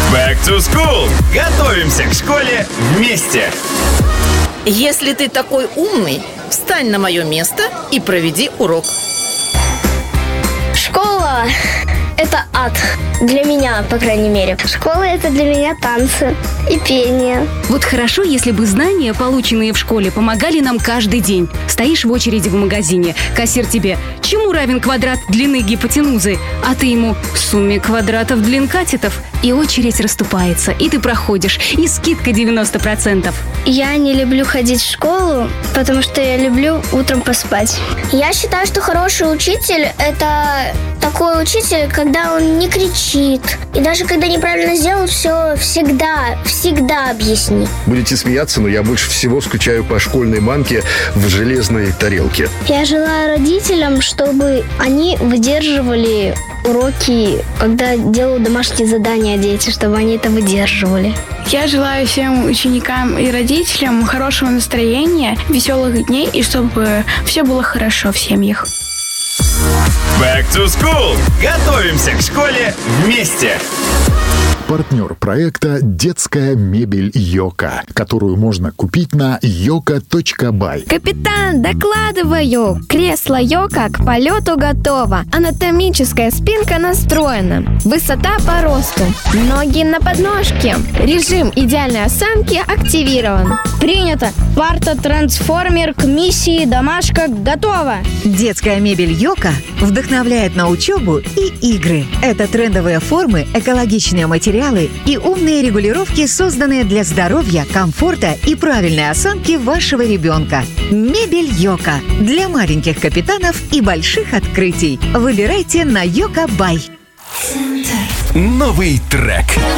Back to School. Готовимся к школе вместе. Если ты такой умный, встань на мое место и проведи урок. Школа – это ад. Для меня, по крайней мере. Школа – это для меня танцы и пение. Вот хорошо, если бы знания, полученные в школе, помогали нам каждый день. Стоишь в очереди в магазине, кассир тебе: чему равен квадрат длины гипотенузы? А ты ему: сумме квадратов длин катетов. И очередь расступается, и ты проходишь, и скидка 90%. Я не люблю ходить в школу, потому что я люблю утром поспать. Я считаю, что хороший учитель – это такой учитель, когда он не кричит. И даже когда неправильно сделал, все всегда объяснит. Будете смеяться, но я больше всего скучаю по школьной манке в железной тарелке. Я желаю родителям, чтобы они выдерживали уроки, когда делают домашние задания дети, чтобы они это выдерживали. Я желаю всем ученикам и родителям хорошего настроения, веселых дней и чтобы все было хорошо в семьях. Back to School. Готовимся к школе вместе. Партнер проекта «Детская мебель Йока», которую можно купить на yoka.by. Капитан, докладываю! Кресло Йока к полету готово. Анатомическая спинка настроена. Высота по росту. Ноги на подножке. Режим идеальной осанки активирован. Принято. Парта-трансформер к миссии «Домашка» готова. Детская мебель Йока вдохновляет на учебу и игры. Это трендовые формы, экологичные материалы и умные регулировки, созданные для здоровья, комфорта и правильной осанки вашего ребенка. Мебель Йока для маленьких капитанов и больших открытий. Выбирайте на yoka.by. Новый трек.